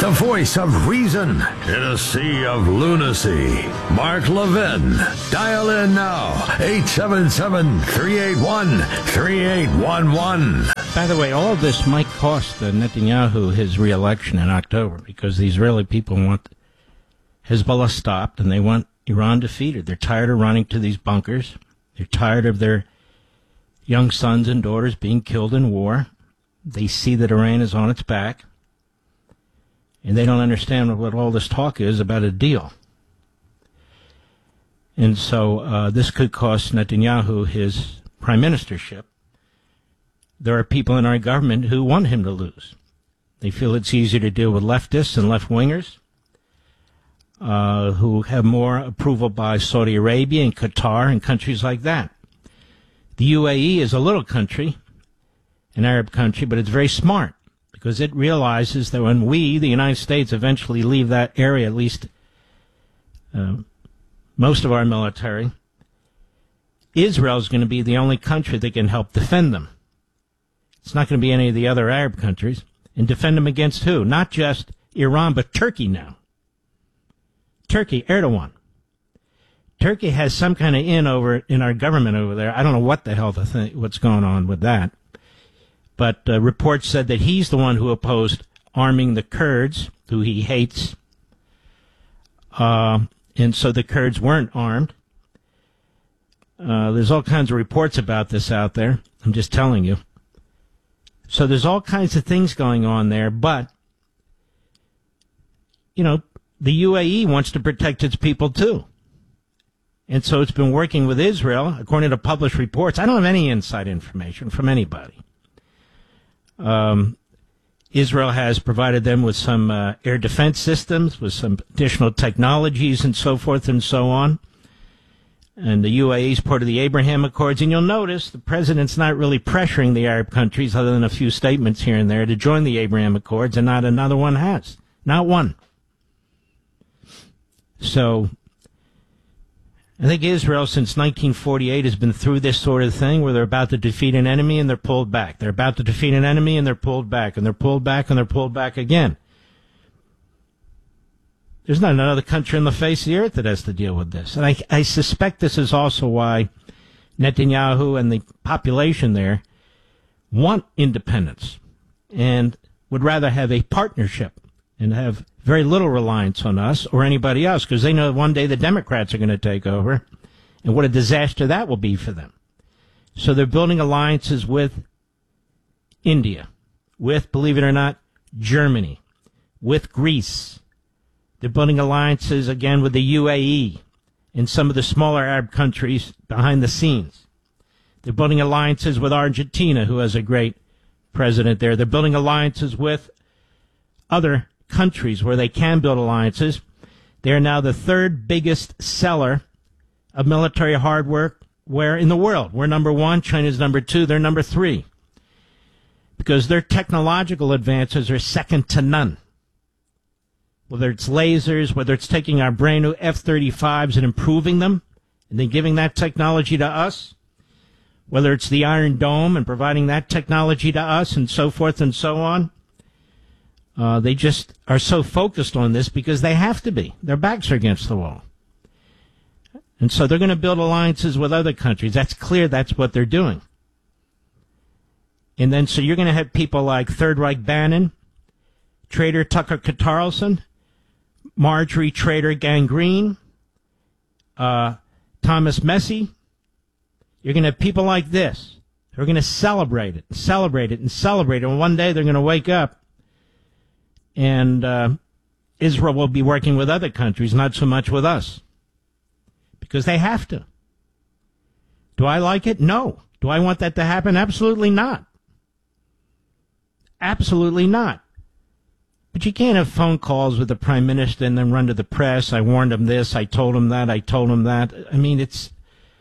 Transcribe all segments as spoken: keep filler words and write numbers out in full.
The voice of reason in a sea of lunacy. Mark Levin. Dial in now. eight seven seven, three eight one, three eight one one. By the way, all of this might cost uh, Netanyahu his re-election in October because the Israeli people want Hezbollah stopped and they want Iran defeated. They're tired of running to these bunkers. They're tired of their young sons and daughters being killed in war. They see that Iran is on its back. And they don't understand what all this talk is about a deal. And so uh, this could cost Netanyahu his prime ministership. There are people in our government who want him to lose. They feel it's easier to deal with leftists and left-wingers uh, who have more approval by Saudi Arabia and Qatar and countries like that. The U A E is a little country, an Arab country, but it's very smart. Because it realizes that when we, the United States, eventually leave that area, at least uh, most of our military, Israel is going to be the only country that can help defend them. It's not going to be any of the other Arab countries. And defend them against who? Not just Iran, but Turkey now. Turkey, Erdogan. Turkey has some kind of in over in our government over there. I don't know what the hell to think, what's going on with that. But uh, reports said that he's the one who opposed arming the Kurds, who he hates. Uh, and so the Kurds weren't armed. Uh, there's all kinds of reports about this out there. I'm just telling you. So there's all kinds of things going on there. But, you know, the U A E wants to protect its people, too. And so it's been working with Israel, according to published reports. I don't have any inside information from anybody. Um, Israel has provided them with some uh, air defense systems, with some additional technologies and so forth and so on. And the U A E is part of the Abraham Accords. And you'll notice the president's not really pressuring the Arab countries, other than a few statements here and there, to join the Abraham Accords, and not another one has. Not one. So I think Israel, since nineteen forty-eight, has been through this sort of thing where they're about to defeat an enemy and they're pulled back. They're about to defeat an enemy and they're pulled back, and they're pulled back and they're pulled back again. There's not another country on the face of the earth that has to deal with this. And I, I suspect this is also why Netanyahu and the population there want independence and would rather have a partnership and have very little reliance on us or anybody else, because they know one day the Democrats are going to take over, and what a disaster that will be for them. So they're building alliances with India, with, believe it or not, Germany, with Greece. They're building alliances again with the U A E and some of the smaller Arab countries behind the scenes. They're building alliances with Argentina, who has a great president there. They're building alliances with other countries where they can build alliances. They are now the third biggest seller of military hardware in the world. We're number one. China's number two. They're number three. Because their technological advances are second to none. Whether it's lasers, whether it's taking our brand new F thirty-fives and improving them, and then giving that technology to us, whether it's the Iron Dome and providing that technology to us, and so forth and so on. Uh, they just are so focused on this because they have to be. Their backs are against the wall. And so they're going to build alliances with other countries. That's clear. That's what they're doing. And then so you're going to have people like Third Reich Bannon, Trader Tucker Carlson, Marjorie Trader Gangrene, uh, Thomas Messi. You're going to have people like this who are going to celebrate it, celebrate it, and celebrate it. And one day they're going to wake up and uh, Israel will be working with other countries, not so much with us. Because they have to. Do I like it? No. Do I want that to happen? Absolutely not. Absolutely not. But you can't have phone calls with the prime minister and then run to the press. I warned him this, I told him that, I told him that. I mean, it's...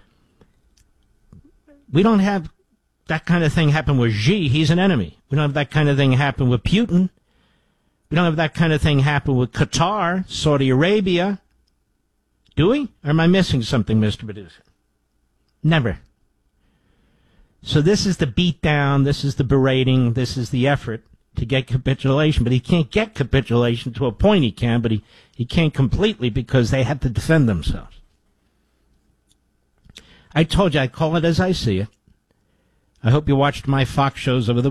We don't have that kind of thing happen with Xi. He's an enemy. We don't have that kind of thing happen with Putin. We don't have that kind of thing happen with Qatar, Saudi Arabia. Do we? Or am I missing something, Mister Producer? Never. So this is the beat down, this is the berating, this is the effort to get capitulation, but he can't get capitulation. To a point he can, but he, he can't completely because they have to defend themselves. I told you I call it as I see it. I hope you watched my Fox shows over the